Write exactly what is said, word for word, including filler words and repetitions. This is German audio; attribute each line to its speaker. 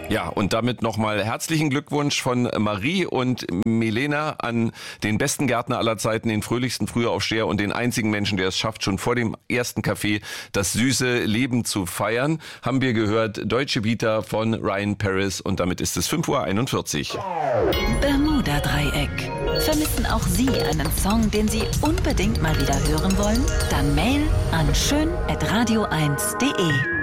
Speaker 1: Ja, und damit nochmal herzlichen Glückwunsch von Marie und Milena an den besten Gärtner aller Zeiten, den fröhlichsten Frühaufsteher und den einzigen Menschen, der es schafft, schon vor dem ersten Kaffee das süße Leben zu feiern. Haben wir gehört, Deutsche Vita von Ryan Paris, und damit ist es fünf Uhr einundvierzig.
Speaker 2: Bermuda-Dreieck. Vermissen auch Sie einen Song, den Sie unbedingt mal wieder hören wollen? Dann Mail an schön at radio eins punkt de.